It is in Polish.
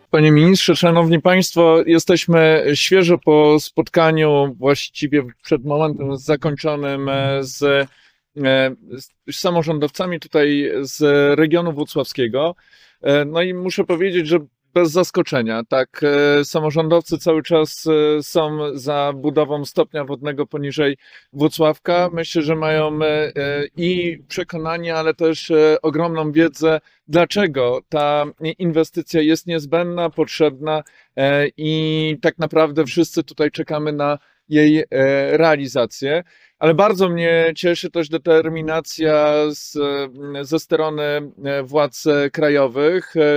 Panie ministrze, szanowni państwo, jesteśmy świeżo po spotkaniu, właściwie przed momentem zakończonym z samorządowcami tutaj z regionu włocławskiego. No i muszę powiedzieć, że bez zaskoczenia, tak, samorządowcy cały czas są za budową stopnia wodnego poniżej Włocławka. Myślę, że mają i przekonanie, ale też ogromną wiedzę, dlaczego ta inwestycja jest niezbędna, potrzebna i tak naprawdę wszyscy tutaj czekamy na jej realizację. Ale bardzo mnie cieszy też determinacja ze strony władz krajowych.